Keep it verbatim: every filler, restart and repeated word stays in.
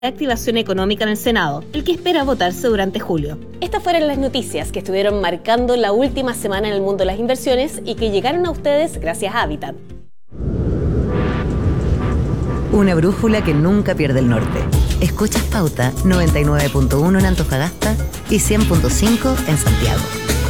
activación económica en el Senado, el que espera votarse durante julio. Estas fueron las noticias que estuvieron marcando la última semana en el mundo de las inversiones y que llegaron a ustedes gracias a Habitat. Una brújula que nunca pierde el norte. Escuchas Pauta noventa y nueve punto uno en Antofagasta y cien punto cinco en Santiago.